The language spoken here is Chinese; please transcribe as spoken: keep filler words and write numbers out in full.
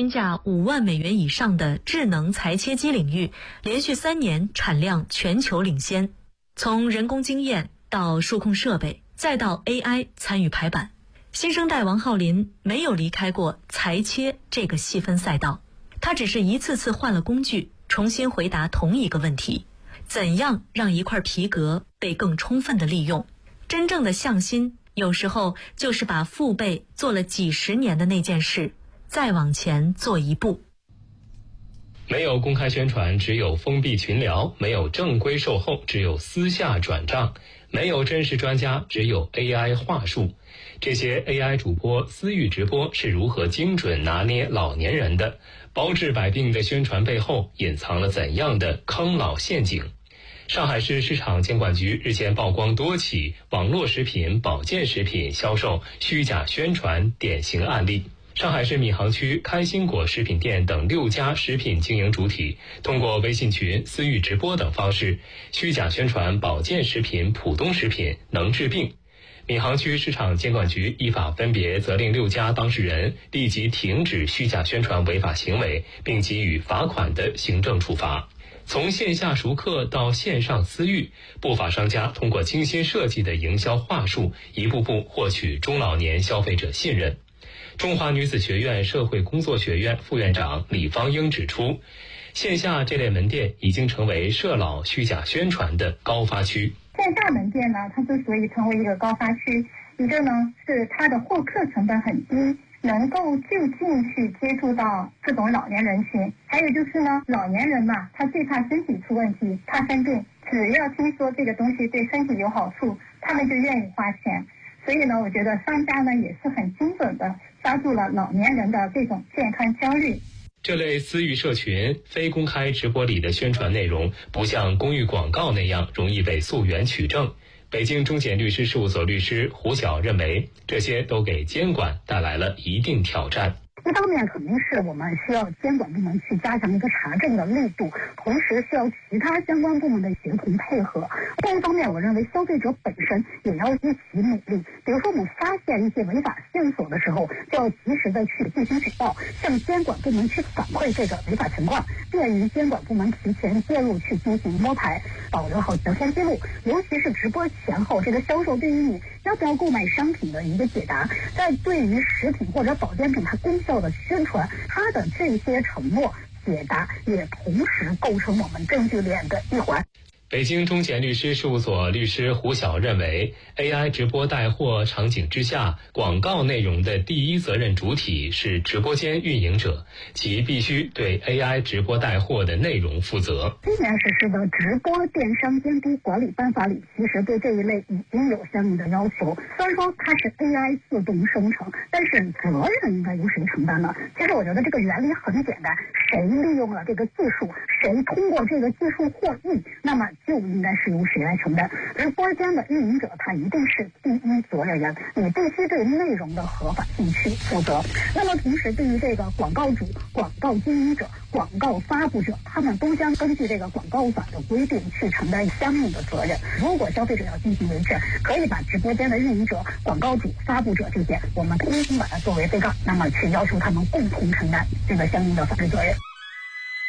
均价五万美元以上的智能裁切机领域，连续三年产量全球领先。从人工经验到数控设备，再到 A I 参与排版，新生代王浩林没有离开过裁切这个细分赛道，他只是一次次换了工具，重新回答同一个问题：怎样让一块皮革被更充分的利用？真正的向心，有时候就是把父辈做了几十年的那件事，再往前做一步。 没有公开宣传，只有封闭群聊；没有正规售后，只有私下转账；没有真实专家，只有 A I 话术。这些 A I 主播私域直播是如何精准拿捏老年人的？包治百病的宣传背后隐藏了怎样的坑老陷阱？上海市市场监管局日前曝光多起网络食品、保健食品销售虚假宣传典型案例。上海市闵行区开心果食品店等六家食品经营主体通过微信群、私域直播等方式，虚假宣传保健食品、浦东食品能治病。闵行区市场监管局依法分别责令六家当事人立即停止虚假宣传违法行为，并给予罚款的行政处罚。从线下熟客到线上私域，不法商家通过精心设计的营销话术，一步步获取中老年消费者信任。中华女子学院社会工作学院副院长李芳英指出，线下这类门店已经成为涉老虚假宣传的高发区。 线下门店呢，它之所以成为一个高发区，一个呢是它的获客成本很低，能够就近去接触到这种老年人群。还有就是呢，老年人嘛，他最怕身体出问题，怕生病，只要听说这个东西对身体有好处，他们就愿意花钱。所以呢，我觉得商家呢也是很精准的抓住了老年人的这种健康焦虑。 这类私域社群、非公开直播里的宣传内容，不像公域广告那样容易被溯源取证。北京中检律师事务所律师胡晓认为，这些都给监管带来了一定挑战。 一方面肯定是我们需要监管部门去加强一个查证的力度，同时需要其他相关部门的协同配合。另一方面，我认为消费者本身也要一起努力。比如说，我们发现一些违法线索的时候，就要及时的去进行举报，向监管部门去反馈这个违法情况，便于监管部门提前介入去进行摸排，保留好聊天记录。尤其是直播前后，这个销售对于你要不要购买商品的一个解答，在对于食品或者保健品它功效的宣传，它的这些承诺解答也同时构成我们证据链的一环。 北京中检律师事务所律师胡晓认为 ，A I 直播带货场景之下，广告内容的第一责任主体是直播间运营者，其必须对 A I 直播带货的内容负责。 今年实施的《直播电商监督管理办法》里，其实对这一类已经有相应的要求。虽然说它是 A I 自动生成，但是责任应该由谁承担呢？其实我觉得这个原理很简单，谁利用了这个技术，谁通过这个技术获益，那么就应该是由谁来承担。直播间的运营者他一定是第一责任人，你必须对内容的合法性去负责。那么同时对于这个广告主、广告经营者、广告发布者，他们都将根据这个广告法的规定去承担相应的责任。如果消费者要进行维权，可以把直播间的运营者、广告主、发布者这些，我们通通把它作为被告，那么去要求他们共同承担这个相应的法律责任。